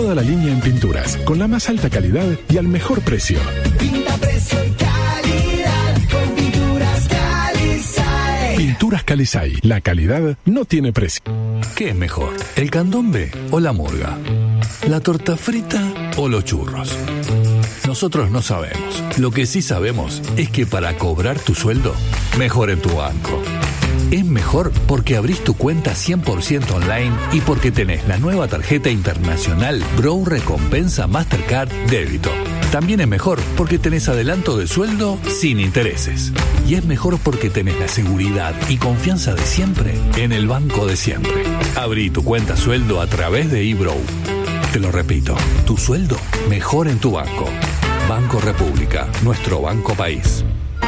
toda la línea en pinturas, con la más alta calidad y al mejor precio. Pinta, precio y calidad con Pinturas Calizay. Pinturas Calizay, la calidad no tiene precio. ¿Qué es mejor, el candombe o la murga? ¿La torta frita o los churros? Nosotros no sabemos. Lo que sí sabemos es que para cobrar tu sueldo, mejor en tu banco. Es mejor porque abrís tu cuenta 100% online y porque tenés la nueva tarjeta internacional Brow Recompensa Mastercard Débito. También es mejor porque tenés adelanto de sueldo sin intereses. Y es mejor porque tenés la seguridad y confianza de siempre en el banco de siempre. Abrí tu cuenta sueldo a través de eBrow. Te lo repito, tu sueldo mejor en tu banco. Banco República, nuestro banco país.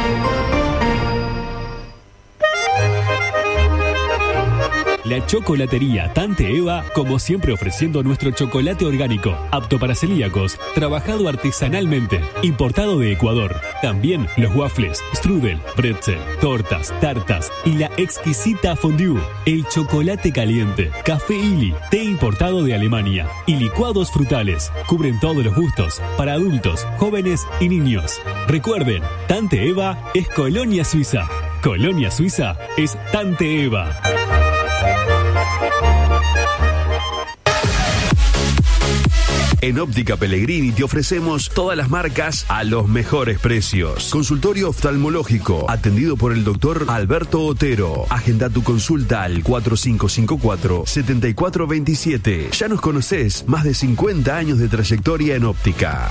La chocolatería Tante Eva, como siempre ofreciendo nuestro chocolate orgánico, apto para celíacos, trabajado artesanalmente, importado de Ecuador. También los waffles, strudel, pretzel, tortas, tartas y la exquisita fondue. El chocolate caliente, café Illy, té importado de Alemania y licuados frutales. Cubren todos los gustos, para adultos, jóvenes y niños. Recuerden, Tante Eva es Colonia Suiza. Colonia Suiza es Tante Eva. En Óptica Pellegrini te ofrecemos todas las marcas a los mejores precios. Consultorio oftalmológico, atendido por el doctor Alberto Otero. Agenda tu consulta al 4554-7427. Ya nos conocés, más de 50 años de trayectoria en óptica.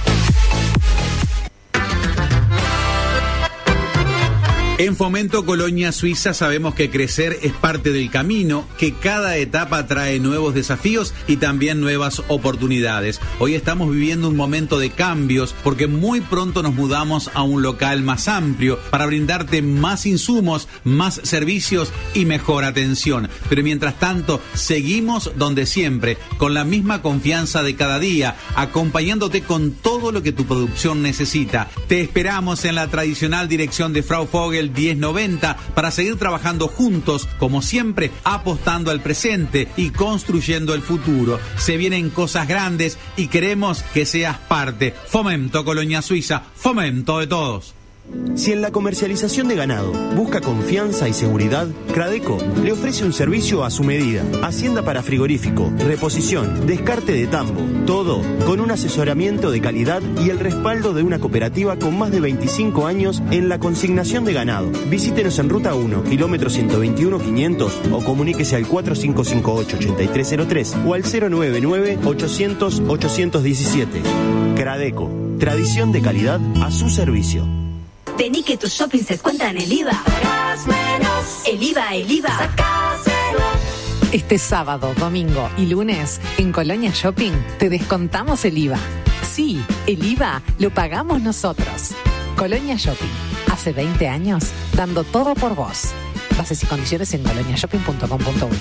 En Fomento Colonia Suiza sabemos que crecer es parte del camino, que cada etapa trae nuevos desafíos y también nuevas oportunidades. Hoy estamos viviendo un momento de cambios porque muy pronto nos mudamos a un local más amplio para brindarte más insumos, más servicios y mejor atención. Pero mientras tanto, seguimos donde siempre, con la misma confianza de cada día, acompañándote con todo lo que tu producción necesita. Te esperamos en la tradicional dirección de Frau Vogel 1090 para seguir trabajando juntos, como siempre, apostando al presente y construyendo el futuro. Se vienen cosas grandes y queremos que seas parte. Fomento Colonia Suiza, fomento de todos. Si en la comercialización de ganado busca confianza y seguridad, Cradeco le ofrece un servicio a su medida. Hacienda para frigorífico, reposición, descarte de tambo, todo con un asesoramiento de calidad y el respaldo de una cooperativa con más de 25 años en la consignación de ganado. Visítenos en Ruta 1, kilómetro 121-500 o comuníquese al 4558-8303 o al 099-800-817. Cradeco, tradición de calidad a su servicio. Vení que tus shoppings se descuentan el IVA. Pagás menos. El IVA. Sacáselo. Este sábado, domingo y lunes, en Colonia Shopping, te descontamos el IVA. Sí, el IVA lo pagamos nosotros. Colonia Shopping, hace 20 años, dando todo por vos. Bases y condiciones en coloniashopping.com.uy.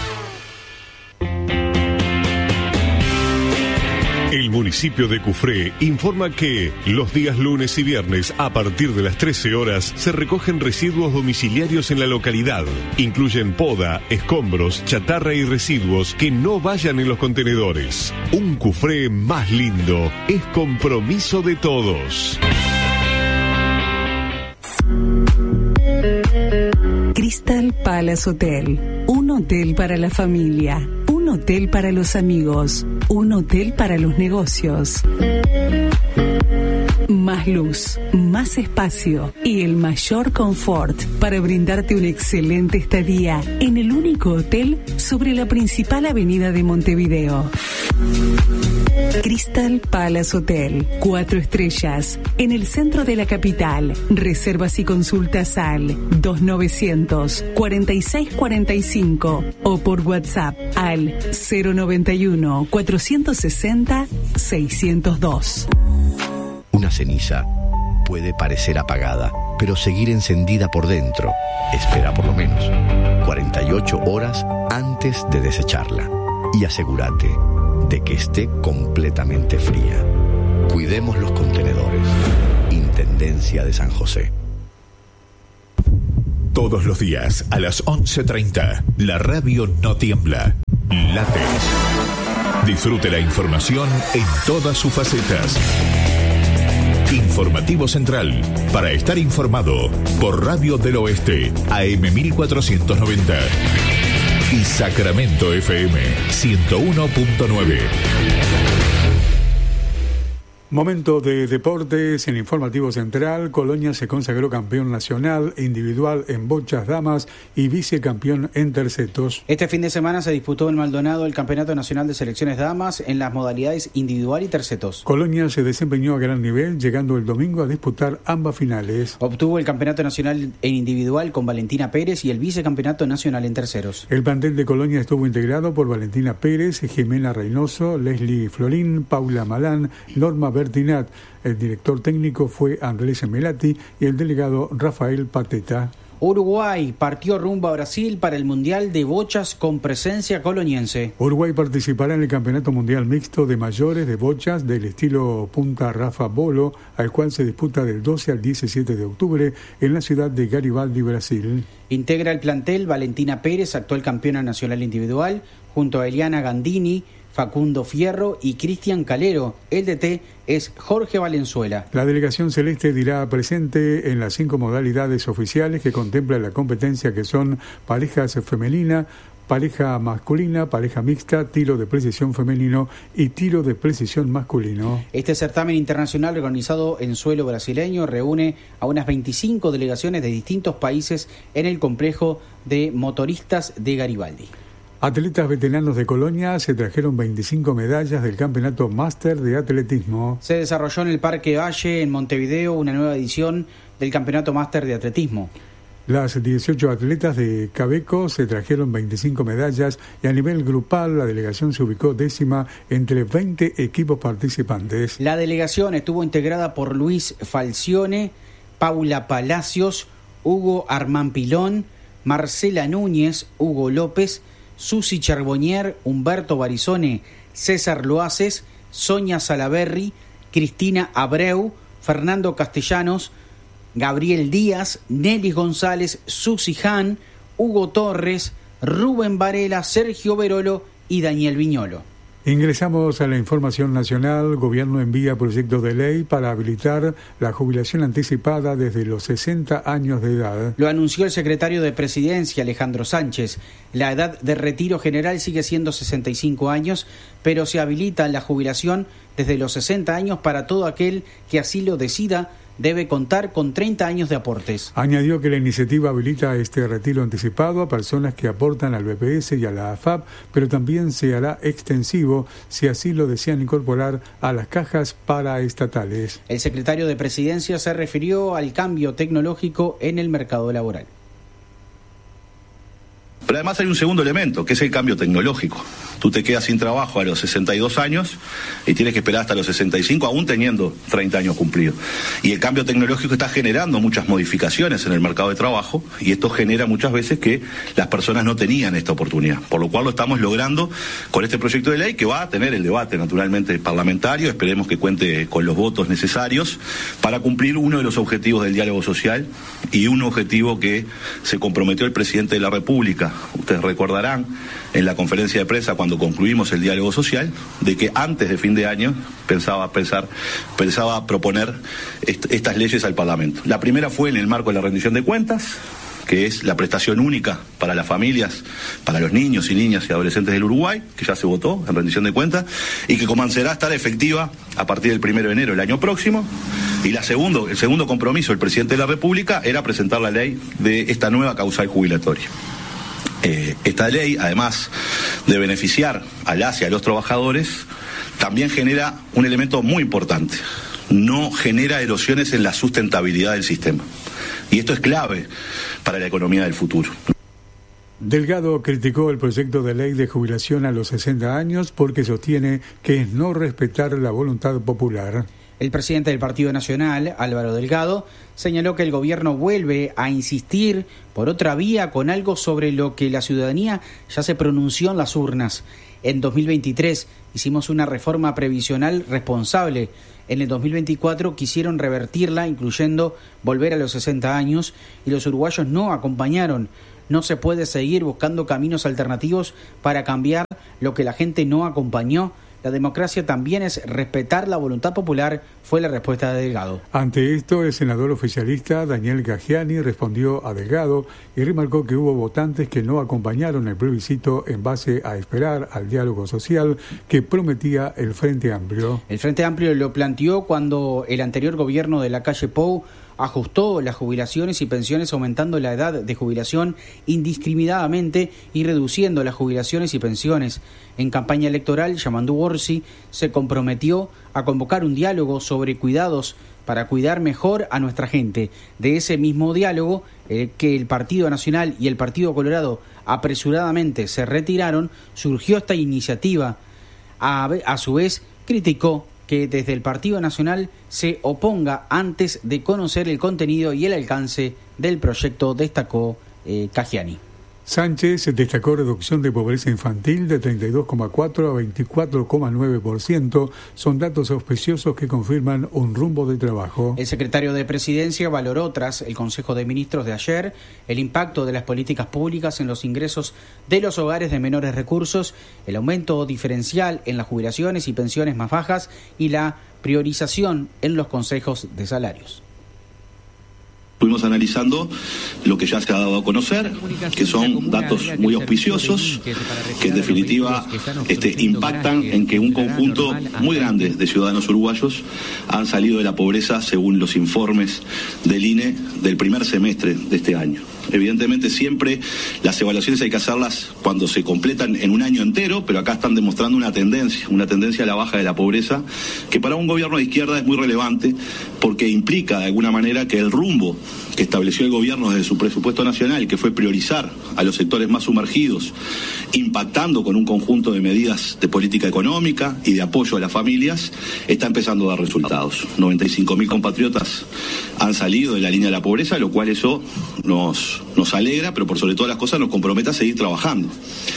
El municipio de Cufré informa que los días lunes y viernes a partir de las 13 horas se recogen residuos domiciliarios en la localidad. Incluyen poda, escombros, chatarra y residuos que no vayan en los contenedores. Un Cufré más lindo es compromiso de todos. Crystal Palace Hotel, un hotel para la familia, un hotel para los amigos, un hotel para los negocios. Más luz, más espacio y el mayor confort para brindarte una excelente estadía en el único hotel sobre la principal avenida de Montevideo. Crystal Palace Hotel, 4 estrellas, en el centro de la capital. Reservas y consultas al 2900-4645 o por WhatsApp al 091-460-602. Una ceniza puede parecer apagada, pero seguir encendida por dentro. Espera por lo menos 48 horas antes de desecharla y asegúrate de que esté completamente fría. Cuidemos los contenedores. Intendencia de San José. Todos los días a las 11:30, la radio no tiembla, late. Disfrute la información en todas sus facetas. Informativo Central, para estar informado, por Radio del Oeste, AM 1490 y Sacramento FM 101.9. Momento de deportes en Informativo Central. Colonia se consagró campeón nacional individual en bochas damas y vicecampeón en tercetos. Este fin de semana se disputó en Maldonado el Campeonato Nacional de Selecciones Damas en las modalidades individual y tercetos. Colonia se desempeñó a gran nivel, llegando el domingo a disputar ambas finales. Obtuvo el Campeonato Nacional en individual con Valentina Pérez y el Vicecampeonato Nacional en terceros. El plantel de Colonia estuvo integrado por Valentina Pérez, Jimena Reynoso, Leslie Florín, Paula Malán, Norma Bertinat. El director técnico fue Andrés Melati y el delegado Rafael Pateta. Uruguay partió rumbo a Brasil para el Mundial de Bochas con presencia coloniense. Uruguay participará en el Campeonato Mundial Mixto de Mayores de Bochas del estilo Punta Rafa Bolo, al cual se disputa del 12 al 17 de octubre en la ciudad de Garibaldi, Brasil. Integra el plantel Valentina Pérez, actual campeona nacional individual, junto a Eliana Gandini, Facundo Fierro y Cristian Calero. El DT es Jorge Valenzuela. La delegación celeste dirá presente en las 5 modalidades oficiales que contempla la competencia, que son parejas femenina, pareja masculina, pareja mixta, tiro de precisión femenino y tiro de precisión masculino. Este certamen internacional organizado en suelo brasileño reúne a unas 25 delegaciones de distintos países en el complejo de motoristas de Garibaldi. Atletas veteranos de Colonia se trajeron 25 medallas del Campeonato Máster de Atletismo. Se desarrolló en el Parque Valle, en Montevideo, una nueva edición del Campeonato Máster de Atletismo. Las 18 atletas de Cabeco se trajeron 25 medallas y a nivel grupal la delegación se ubicó 10ª entre 20 equipos participantes. La delegación estuvo integrada por Luis Falcione, Paula Palacios, Hugo Armán Pilón, Marcela Núñez, Hugo López, Susi Charbonnier, Humberto Barizone, César Loaces, Sonia Salaberry, Cristina Abreu, Fernando Castellanos, Gabriel Díaz, Nelly González, Susi Han, Hugo Torres, Rubén Varela, Sergio Verolo y Daniel Viñolo. Ingresamos a la información nacional. Gobierno envía proyecto de ley para habilitar la jubilación anticipada desde los 60 años de edad. Lo anunció el secretario de Presidencia, Alejandro Sánchez. La edad de retiro general sigue siendo 65 años, pero se habilita la jubilación desde los 60 años para todo aquel que así lo decida. Debe contar con 30 años de aportes. Añadió que la iniciativa habilita este retiro anticipado a personas que aportan al BPS y a la AFAP, pero también se hará extensivo si así lo desean incorporar a las cajas paraestatales. El secretario de Presidencia se refirió al cambio tecnológico en el mercado laboral. Pero además hay un segundo elemento, que es el cambio tecnológico. Tú te quedas sin trabajo a los 62 años y tienes que esperar hasta los 65, aún teniendo 30 años cumplidos. Y el cambio tecnológico está generando muchas modificaciones en el mercado de trabajo, y esto genera muchas veces que las personas no tenían esta oportunidad. Por lo cual lo estamos logrando con este proyecto de ley, que va a tener el debate naturalmente parlamentario. Esperemos que cuente con los votos necesarios para cumplir uno de los objetivos del diálogo social, y un objetivo que se comprometió el presidente de la República. Ustedes recordarán en la conferencia de prensa cuando concluimos el diálogo social, de que antes de fin de año pensaba proponer estas leyes al Parlamento. La primera fue en el marco de la rendición de cuentas, que es la prestación única para las familias, para los niños y niñas y adolescentes del Uruguay, que ya se votó en rendición de cuentas, y que comenzará a estar efectiva a partir del 1 de enero del año próximo. Y el segundo compromiso del presidente de la República era presentar la ley de esta nueva causal jubilatoria. Esta ley, además de beneficiar a las y a los trabajadores, también genera un elemento muy importante: no genera erosiones en la sustentabilidad del sistema. Y esto es clave para la economía del futuro. Delgado criticó el proyecto de ley de jubilación a los 60 años porque sostiene que es no respetar la voluntad popular. El presidente del Partido Nacional, Álvaro Delgado, señaló que el gobierno vuelve a insistir por otra vía con algo sobre lo que la ciudadanía ya se pronunció en las urnas. En 2023 hicimos una reforma previsional responsable. En el 2024 quisieron revertirla, incluyendo volver a los 60 años, y los uruguayos no acompañaron. no se puede seguir buscando caminos alternativos para cambiar lo que la gente no acompañó. La democracia también es respetar la voluntad popular, fue la respuesta de Delgado. Ante esto, el senador oficialista Daniel Gagiani respondió a Delgado y remarcó que hubo votantes que no acompañaron el plebiscito en base a esperar al diálogo social que prometía el Frente Amplio. El Frente Amplio lo planteó cuando el anterior gobierno de Lacalle Pou ajustó las jubilaciones y pensiones aumentando la edad de jubilación indiscriminadamente y reduciendo las jubilaciones y pensiones. En campaña electoral, Yamandu Orsi se comprometió a convocar un diálogo sobre cuidados para cuidar mejor a nuestra gente. De ese mismo diálogo, que el Partido Nacional y el Partido Colorado apresuradamente se retiraron, surgió esta iniciativa. A su vez, criticó que desde el Partido Nacional se oponga antes de conocer el contenido y el alcance del proyecto, destacó Gagiani. Sánchez destacó reducción de pobreza infantil de 32,4 a 24,9%. Son datos auspiciosos que confirman un rumbo de trabajo. El secretario de Presidencia valoró tras el Consejo de Ministros de ayer el impacto de las políticas públicas en los ingresos de los hogares de menores recursos, el aumento diferencial en las jubilaciones y pensiones más bajas y la priorización en los consejos de salarios. Estuvimos analizando lo que ya se ha dado a conocer, que son datos muy auspiciosos, que en definitiva impactan en que un conjunto muy grande de ciudadanos uruguayos han salido de la pobreza según los informes del INE del primer semestre de este año. Evidentemente siempre las evaluaciones hay que hacerlas cuando se completan en un año entero, pero acá están demostrando una tendencia a la baja de la pobreza, que para un gobierno de izquierda es muy relevante porque implica de alguna manera que el rumbo que estableció el gobierno desde su presupuesto nacional, que fue priorizar a los sectores más sumergidos, impactando con un conjunto de medidas de política económica y de apoyo a las familias, está empezando a dar resultados. 95.000 compatriotas han salido de la línea de la pobreza, lo cual eso nos alegra, pero por sobre todas las cosas nos compromete a seguir trabajando.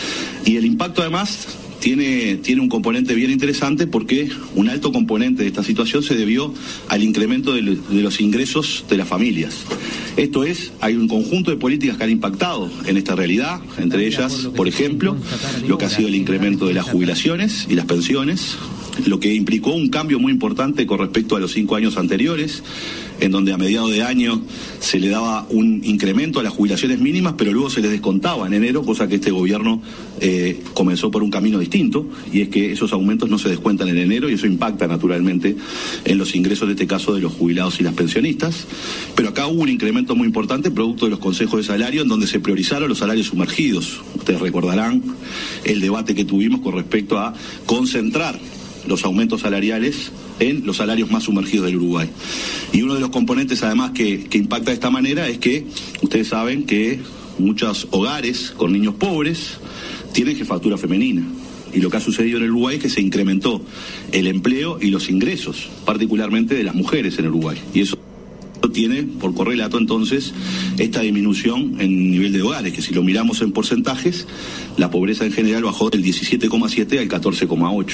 Y el impacto además tiene un componente bien interesante porque un alto componente de esta situación se debió al incremento de los ingresos de las familias. Esto es, hay un conjunto de políticas que han impactado en esta realidad, entre ellas, por ejemplo, lo que ha sido el incremento de las jubilaciones y las pensiones, lo que implicó un cambio muy importante con respecto a los 5 años anteriores, en donde a mediados de año se le daba un incremento a las jubilaciones mínimas, pero luego se les descontaba en enero, cosa que este gobierno comenzó por un camino distinto, y es que esos aumentos no se descuentan en enero y eso impacta naturalmente en los ingresos, en este caso, de los jubilados y las pensionistas. Pero acá hubo un incremento muy importante producto de los consejos de salario, en donde se priorizaron los salarios sumergidos. Ustedes recordarán el debate que tuvimos con respecto a concentrar los aumentos salariales en los salarios más sumergidos del Uruguay. Y uno de los componentes además que impacta de esta manera es que ustedes saben que muchos hogares con niños pobres tienen jefatura femenina. Y lo que ha sucedido en el Uruguay es que se incrementó el empleo y los ingresos, particularmente de las mujeres en el Uruguay. Y eso tiene por correlato entonces esta disminución en nivel de hogares, que si lo miramos en porcentajes, la pobreza en general bajó del 17,7 al 14,8.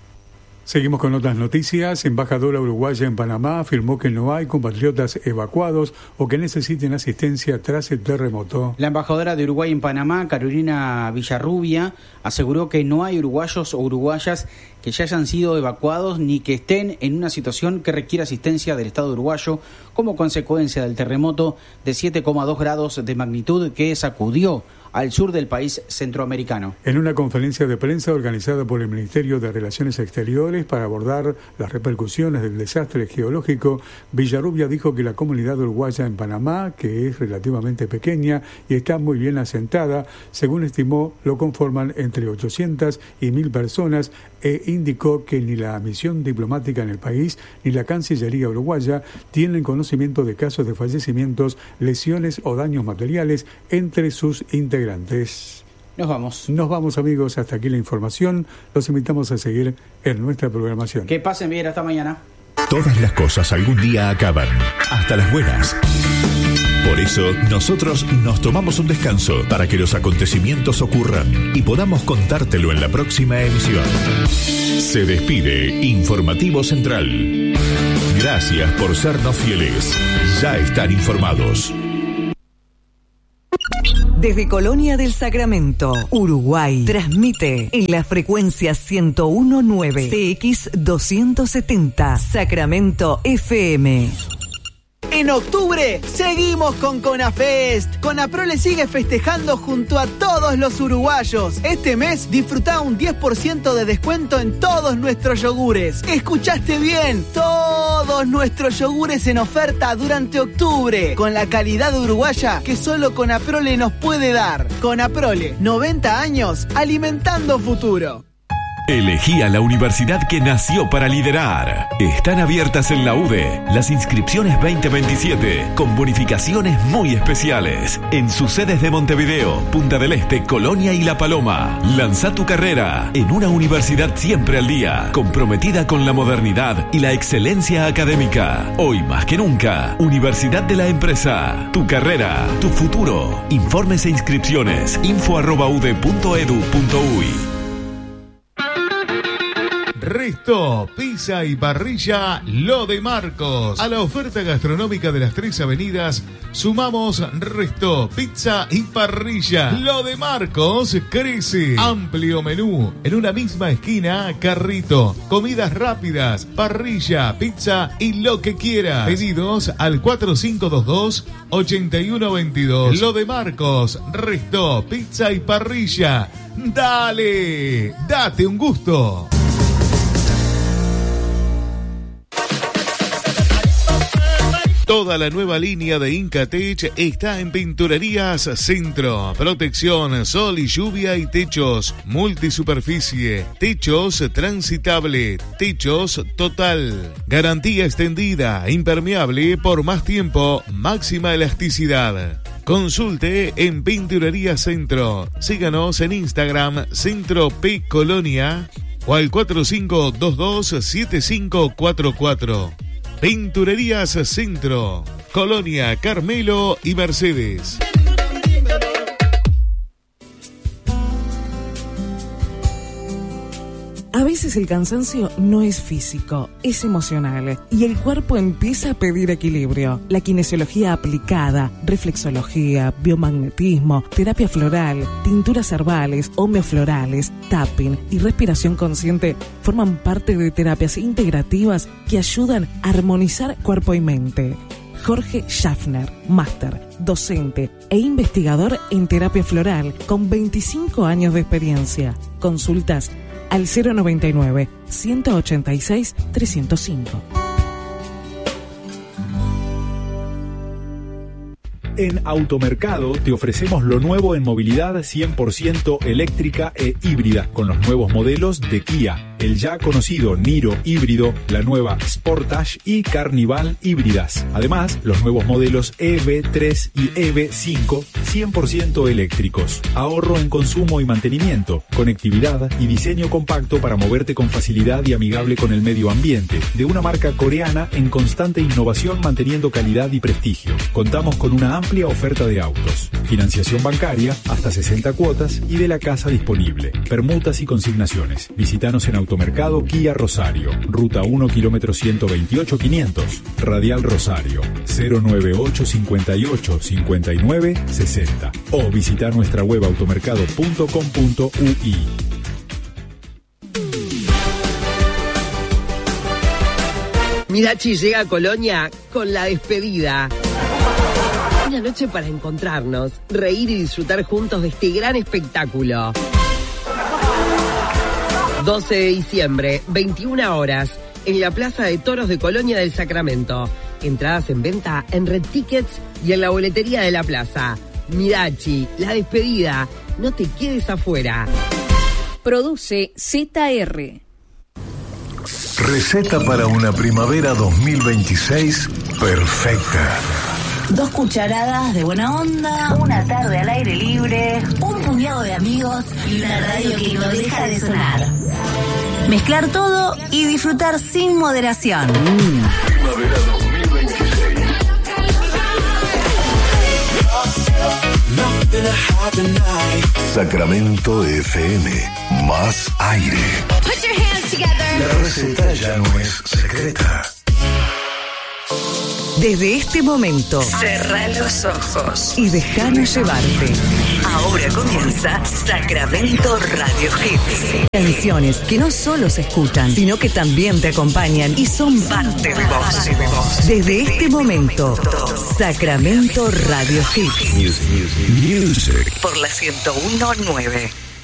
Seguimos con otras noticias. Embajadora uruguaya en Panamá afirmó que no hay compatriotas evacuados o que necesiten asistencia tras el terremoto. La embajadora de Uruguay en Panamá, Carolina Villarrubia, aseguró que no hay uruguayos o uruguayas que ya hayan sido evacuados ni que estén en una situación que requiera asistencia del Estado uruguayo como consecuencia del terremoto de 7,2 grados de magnitud que sacudió al sur del país centroamericano. En una conferencia de prensa organizada por el Ministerio de Relaciones Exteriores para abordar las repercusiones del desastre geológico, Villarrubia dijo que la comunidad uruguaya en Panamá, que es relativamente pequeña y está muy bien asentada, según estimó, lo conforman entre 800 y 1.000 personas, e indicó que ni la misión diplomática en el país ni la Cancillería uruguaya tienen conocimiento de casos de fallecimientos, lesiones o daños materiales entre sus integrantes. Nos vamos amigos, hasta aquí la información. Los invitamos a seguir en nuestra programación. Que pasen bien, hasta mañana. Todas las cosas algún día acaban, hasta las buenas. Por eso, nosotros nos tomamos un descanso para que los acontecimientos ocurran y podamos contártelo en la próxima emisión. Se despide Informativo Central. Gracias por sernos fieles. Ya están informados. Desde Colonia del Sacramento, Uruguay, transmite en la frecuencia 101.9 CX 270 Sacramento FM. En octubre seguimos con Conafest. Conaprole sigue festejando junto a todos los uruguayos. Este mes disfruta un 10% de descuento en todos nuestros yogures. ¿Escuchaste bien? Todos nuestros yogures en oferta durante octubre, con la calidad uruguaya que solo Conaprole nos puede dar. Conaprole, 90 años alimentando futuro. Elegí a la universidad que nació para liderar. Están abiertas en la UDE las inscripciones 2027 con bonificaciones muy especiales en sus sedes de Montevideo, Punta del Este, Colonia y La Paloma. Lanza tu carrera en una universidad siempre al día, comprometida con la modernidad y la excelencia académica. Hoy más que nunca, Universidad de la Empresa. Tu carrera, tu futuro. Informes e inscripciones info@ude.edu.uy. Resto, pizza y parrilla Lo de Marcos. A la oferta gastronómica de las 3 avenidas sumamos Resto, pizza y parrilla. Lo de Marcos crece. Amplio menú. En una misma esquina, carrito, comidas rápidas, parrilla, pizza y lo que quieras. Pedidos al 4522-8122. Lo de Marcos, Resto, pizza y parrilla. Dale, date un gusto. Toda la nueva línea de Incatech está en Pinturerías Centro. Protección, sol y lluvia y techos, multisuperficie, techos transitable, techos total. Garantía extendida, impermeable por más tiempo, máxima elasticidad. Consulte en Pinturerías Centro. Síganos en Instagram, Centro P Colonia o al 4522-7544. Pinturerías Centro, Colonia, Carmelo y Mercedes. A veces el cansancio no es físico, es emocional y el cuerpo empieza a pedir equilibrio. La kinesiología aplicada, reflexología, biomagnetismo, terapia floral, tinturas herbales, homeoflorales, tapping y respiración consciente forman parte de terapias integrativas que ayudan a armonizar cuerpo y mente. Jorge Schaffner, máster, docente e investigador en terapia floral con 25 años de experiencia. Consultas al 099-186-305. En Automercado te ofrecemos lo nuevo en movilidad 100% eléctrica e híbrida, con los nuevos modelos de Kia, el ya conocido Niro híbrido, la nueva Sportage y Carnival híbridas. Además, los nuevos modelos EV3 y EV5 100% eléctricos. Ahorro en consumo y mantenimiento, conectividad y diseño compacto para moverte con facilidad y amigable con el medio ambiente. De una marca coreana en constante innovación, manteniendo calidad y prestigio. Contamos con una amplia oferta de autos, financiación bancaria hasta 60 cuotas y de la casa disponible, permutas y consignaciones. Visítanos en Automercado Kia Rosario, Ruta 1, kilómetro 128-500, Radial Rosario, 098 58 59 60 o visitar nuestra web automercado.com.ui. Mirachi llega a Colonia con La Despedida. Una noche para encontrarnos, reír y disfrutar juntos de este gran espectáculo. 12 de diciembre, 21 horas, en la Plaza de Toros de Colonia del Sacramento. Entradas en venta en Red Tickets y en la boletería de la plaza. Mirachi, La Despedida, no te quedes afuera. Produce ZR. Receta para una primavera 2026 perfecta. 2 cucharadas de buena onda, una tarde al aire libre, un puñado de amigos y una radio que no deja de sonar. Mezclar todo y disfrutar sin moderación. Primavera 2026. Sacramento FM. Más aire. La receta ya no es secreta. Desde este momento, cerrá los ojos y déjanos llevarte. Ahora comienza Sacramento Radio Hits. Canciones que no solo se escuchan, sino que también te acompañan y son parte de vos. Desde este momento, Sacramento Radio Hits. Music. Por la 101.9.